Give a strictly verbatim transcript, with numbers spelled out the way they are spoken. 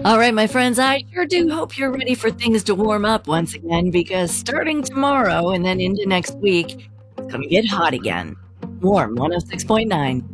All right, my friends, I sure do hope you're ready for things to warm up once again because starting tomorrow and then into next week, it's going to get hot again. Warm one oh six point nine.